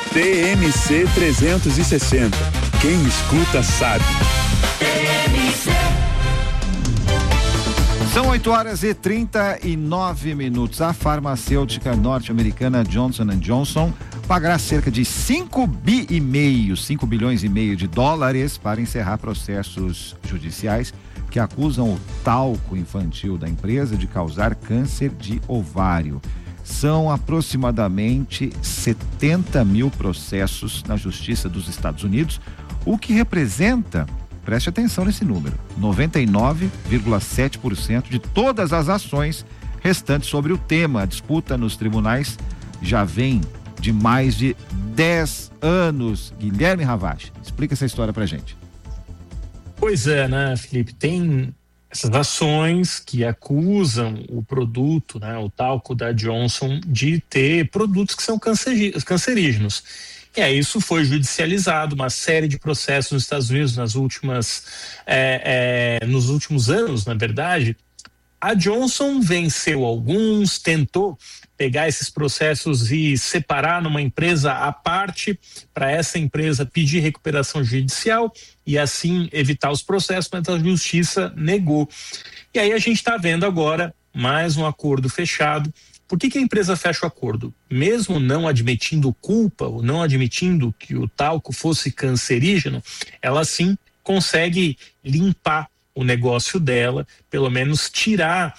TMC 360. Quem escuta sabe. São 8h39. A farmacêutica norte-americana Johnson & Johnson pagará cerca de 5 bilhões e meio de dólares para encerrar processos judiciais que acusam o talco infantil da empresa de causar câncer de ovário. São aproximadamente 70 mil processos na Justiça dos Estados Unidos, o que representa, preste atenção nesse número, 99,7% de todas as ações restantes sobre o tema. A disputa nos tribunais já vem de mais de 10 anos. Guilherme Ravache, explica essa história pra gente. Pois é, né, Felipe? Tem essas ações que acusam o produto, né, o talco da Johnson, de ter produtos que são cancerígenos. E aí isso foi judicializado, uma série de processos nos Estados Unidos nos últimos anos, na verdade. A Johnson venceu alguns, tentou pegar esses processos e separar numa empresa à parte, para essa empresa pedir recuperação judicial e assim evitar os processos, mas a justiça negou. E aí a gente está vendo agora mais um acordo fechado. Por que a empresa fecha o acordo? Mesmo não admitindo culpa, ou não admitindo que o talco fosse cancerígeno, ela sim consegue limpar o negócio dela, pelo menos tirar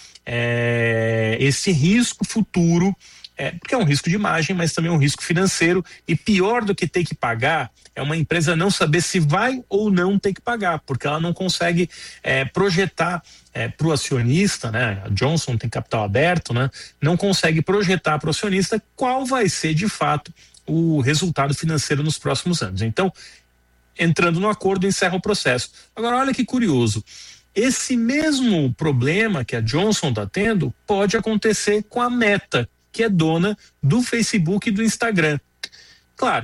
esse risco futuro, porque é um risco de imagem, mas também é um risco financeiro, e pior do que ter que pagar é uma empresa não saber se vai ou não ter que pagar, porque ela não consegue projetar para o acionista, né? A Johnson tem capital aberto, né? Não consegue projetar para o acionista qual vai ser de fato o resultado financeiro nos próximos anos. Então, entrando no acordo, encerra o processo. Agora, olha que curioso, esse mesmo problema que a Johnson está tendo pode acontecer com a Meta, que é dona do Facebook e do Instagram. Claro,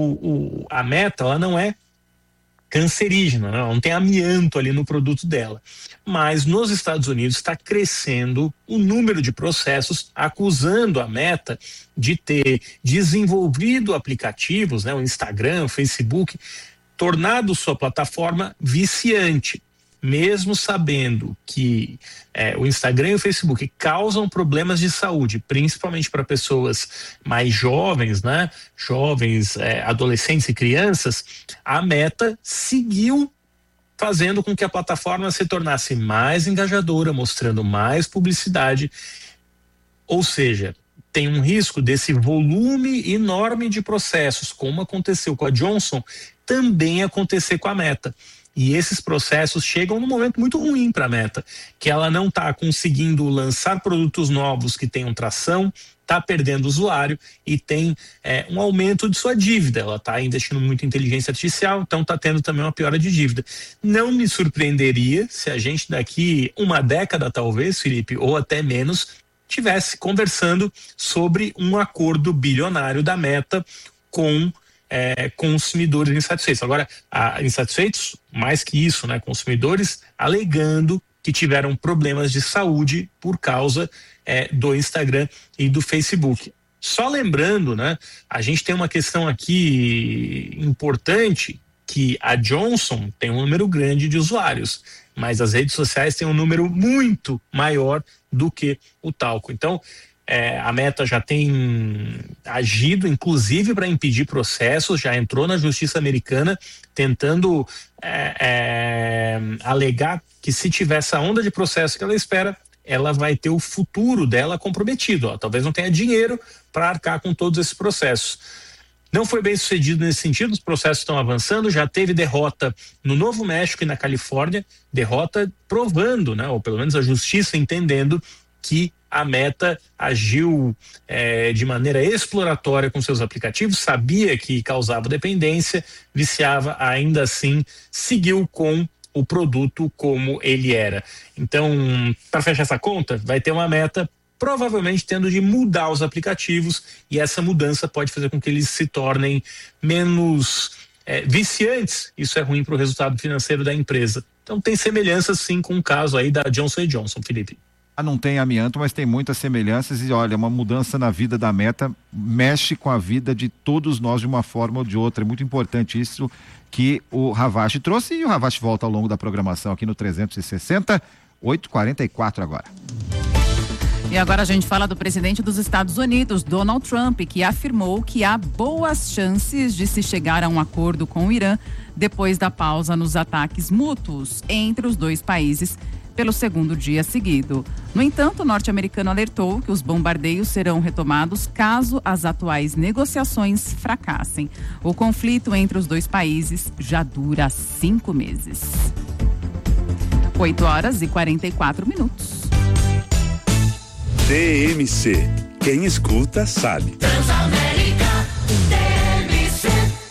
a Meta, ela não é cancerígena, né? Ela não tem amianto ali no produto dela, mas nos Estados Unidos está crescendo o número de processos acusando a Meta de ter desenvolvido aplicativos, né? O Instagram, o Facebook, tornado sua plataforma viciante, mesmo sabendo que o Instagram e o Facebook causam problemas de saúde, principalmente para pessoas mais jovens, né? Jovens, adolescentes e crianças. A Meta seguiu fazendo com que a plataforma se tornasse mais engajadora, mostrando mais publicidade, ou seja, tem um risco desse volume enorme de processos, como aconteceu com a Johnson, também acontecer com a Meta. E esses processos chegam num momento muito ruim para a Meta, que ela não está conseguindo lançar produtos novos que tenham tração, está perdendo usuário e tem um aumento de sua dívida. Ela está investindo muito em inteligência artificial, então está tendo também uma piora de dívida. Não me surpreenderia se a gente daqui uma década talvez, Felipe, ou até menos, estivesse conversando sobre um acordo bilionário da Meta com consumidores insatisfeitos. Agora, insatisfeitos, mais que isso, né? Consumidores alegando que tiveram problemas de saúde por causa do Instagram e do Facebook. Só lembrando, né? A gente tem uma questão aqui importante, que a Johnson tem um número grande de usuários, mas as redes sociais têm um número muito maior do que o talco. Então, a Meta já tem agido, inclusive, para impedir processos, já entrou na justiça americana tentando alegar que se tiver essa onda de processo que ela espera, ela vai ter o futuro dela comprometido. Talvez não tenha dinheiro para arcar com todos esses processos. Não foi bem sucedido nesse sentido, os processos estão avançando, já teve derrota no Novo México e na Califórnia, derrota provando, né, ou pelo menos a justiça entendendo que a Meta agiu de maneira exploratória com seus aplicativos, sabia que causava dependência, viciava, ainda assim seguiu com o produto como ele era. Então, para fechar essa conta, vai ter uma Meta provavelmente tendo de mudar os aplicativos, e essa mudança pode fazer com que eles se tornem menos viciantes. Isso é ruim para o resultado financeiro da empresa. Então tem semelhança sim com o caso aí da Johnson & Johnson, Felipe. não tem amianto, mas tem muitas semelhanças e olha, uma mudança na vida da Meta mexe com a vida de todos nós de uma forma ou de outra. É muito importante isso que o Ravache trouxe e o Ravache volta ao longo da programação aqui no 360, 8h44 agora. E agora a gente fala do presidente dos Estados Unidos, Donald Trump, que afirmou que há boas chances de se chegar a um acordo com o Irã depois da pausa nos ataques mútuos entre os dois países pelo segundo dia seguido. No entanto, o norte-americano alertou que os bombardeios serão retomados caso as atuais negociações fracassem. O conflito entre os dois países já dura 5 meses. 8h44. TMC. Quem escuta sabe. Transamérica TMC.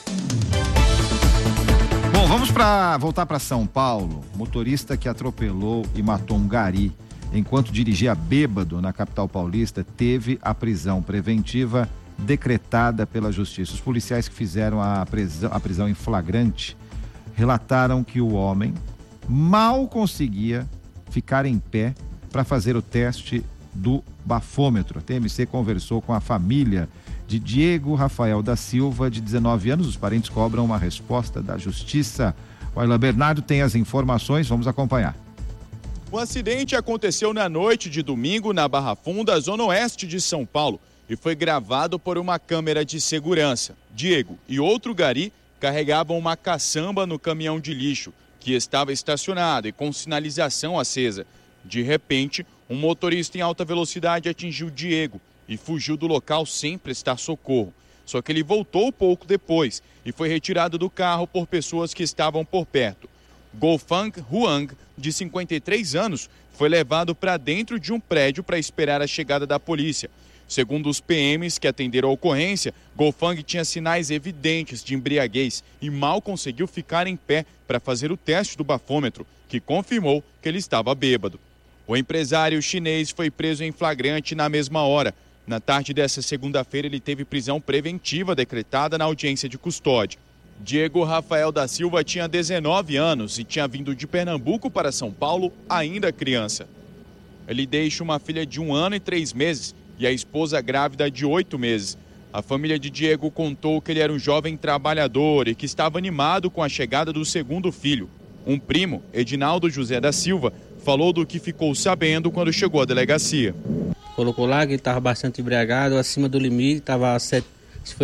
Bom, vamos voltar para São Paulo. Motorista que atropelou e matou um gari enquanto dirigia bêbado na capital paulista teve a prisão preventiva decretada pela justiça. Os policiais que fizeram a prisão em flagrante relataram que o homem mal conseguia ficar em pé para fazer o teste do bafômetro. A TMC conversou com a família de Diego Rafael da Silva, de 19 anos. Os parentes cobram uma resposta da justiça. O Aylan Bernardo tem as informações, vamos acompanhar. O acidente aconteceu na noite de domingo na Barra Funda, zona oeste de São Paulo, e foi gravado por uma câmera de segurança. Diego e outro gari carregavam uma caçamba no caminhão de lixo, que estava estacionado e com sinalização acesa. De repente, um motorista em alta velocidade atingiu Diego e fugiu do local sem prestar socorro. Só que ele voltou pouco depois e foi retirado do carro por pessoas que estavam por perto. Golfang Huang, de 53 anos, foi levado para dentro de um prédio para esperar a chegada da polícia. Segundo os PMs que atenderam a ocorrência, Golfang tinha sinais evidentes de embriaguez e mal conseguiu ficar em pé para fazer o teste do bafômetro, que confirmou que ele estava bêbado. O empresário chinês foi preso em flagrante na mesma hora. Na tarde dessa segunda-feira, ele teve prisão preventiva decretada na audiência de custódia. Diego Rafael da Silva tinha 19 anos e tinha vindo de Pernambuco para São Paulo ainda criança. Ele deixa uma filha de 1 ano e 3 meses e a esposa grávida de 8 meses. A família de Diego contou que ele era um jovem trabalhador e que estava animado com a chegada do segundo filho. Um primo, Edinaldo José da Silva, falou do que ficou sabendo quando chegou à delegacia. Colocou lá que ele estava bastante embriagado, acima do limite, estava foi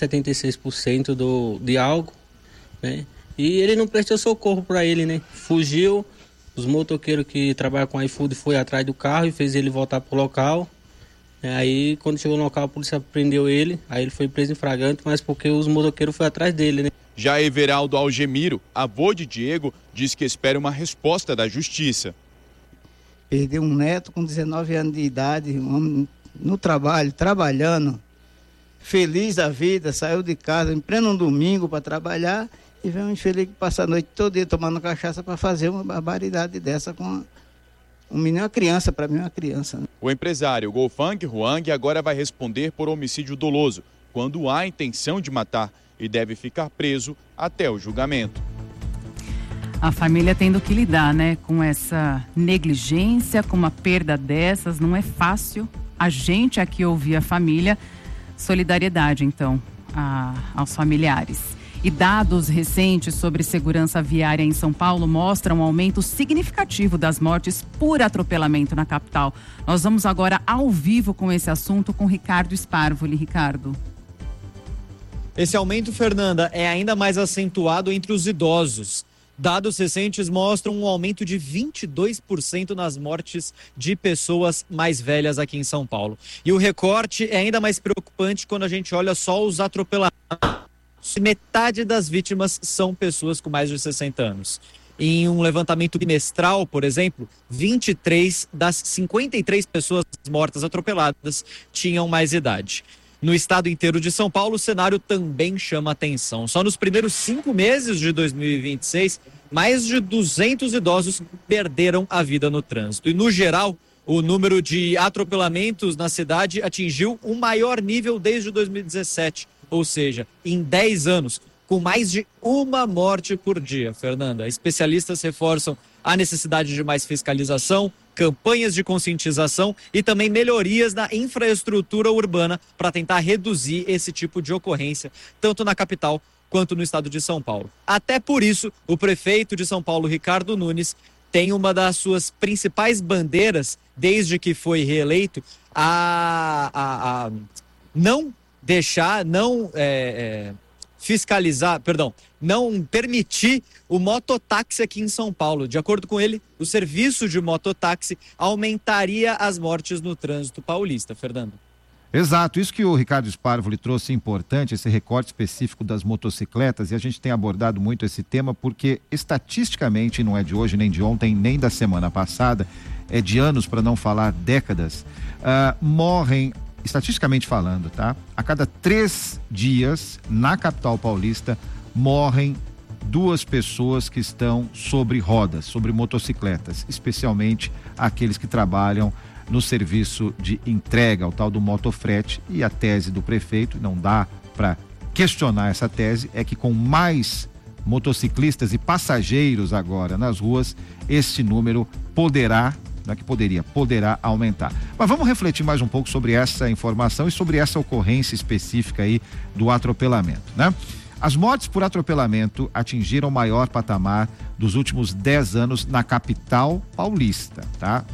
0,76% de álcool, né? E ele não prestou socorro para ele, né? Fugiu, os motoqueiros que trabalham com iFood foi atrás do carro e fez ele voltar pro local. Aí quando chegou no local a polícia prendeu ele, aí ele foi preso em flagrante, mas porque os motoqueiros foram atrás dele, né? Já Everaldo Algemiro, avô de Diego, diz que espera uma resposta da justiça. Perdeu um neto com 19 anos de idade, um homem no trabalho, trabalhando, feliz da vida, saiu de casa em pleno domingo para trabalhar e veio um infeliz que passa a noite todo dia tomando cachaça para fazer uma barbaridade dessa com um menino, uma criança, para mim uma criança. O empresário Golfang Huang agora vai responder por homicídio doloso, quando há intenção de matar, e deve ficar preso até o julgamento. A família tendo que lidar, né, com essa negligência, com uma perda dessas, não é fácil. A gente aqui ouvir a família, solidariedade então aos familiares. E dados recentes sobre segurança viária em São Paulo mostram um aumento significativo das mortes por atropelamento na capital. Nós vamos agora ao vivo com esse assunto com Ricardo Sparvoli. Ricardo. Esse aumento, Fernanda, é ainda mais acentuado entre os idosos. Dados recentes mostram um aumento de 22% nas mortes de pessoas mais velhas aqui em São Paulo. E o recorte é ainda mais preocupante quando a gente olha só os atropelamentos. Metade das vítimas são pessoas com mais de 60 anos. Em um levantamento bimestral, por exemplo, 23 das 53 pessoas mortas atropeladas tinham mais idade. No estado inteiro de São Paulo, o cenário também chama atenção. Só nos primeiros 5 meses de 2026, mais de 200 idosos perderam a vida no trânsito. E, no geral, o número de atropelamentos na cidade atingiu o maior nível desde 2017. Ou seja, em 10 anos, com mais de 1 morte por dia, Fernanda. Especialistas reforçam a necessidade de mais fiscalização, campanhas de conscientização e também melhorias na infraestrutura urbana para tentar reduzir esse tipo de ocorrência, tanto na capital quanto no estado de São Paulo. Até por isso, o prefeito de São Paulo, Ricardo Nunes, tem uma das suas principais bandeiras, desde que foi reeleito, a não deixar, fiscalizar, não permitir o mototáxi aqui em São Paulo. De acordo com ele, o serviço de mototáxi aumentaria as mortes no trânsito paulista. Fernando. Exato, isso que o Ricardo Sparvoli trouxe é importante, esse recorte específico das motocicletas, e a gente tem abordado muito esse tema porque estatisticamente, não é de hoje, nem de ontem, nem da semana passada, é de anos, para não falar décadas, morrem, estatisticamente falando, tá? A cada 3 dias, na capital paulista, morrem 2 pessoas que estão sobre rodas, sobre motocicletas, especialmente aqueles que trabalham no serviço de entrega, o tal do motofrete. E a tese do prefeito, não dá para questionar essa tese, é que com mais motociclistas e passageiros agora nas ruas, este número poderá, não é que poderá aumentar. Mas vamos refletir mais um pouco sobre essa informação e sobre essa ocorrência específica aí do atropelamento, né? As mortes por atropelamento atingiram o maior patamar dos últimos 10 anos na capital paulista, tá?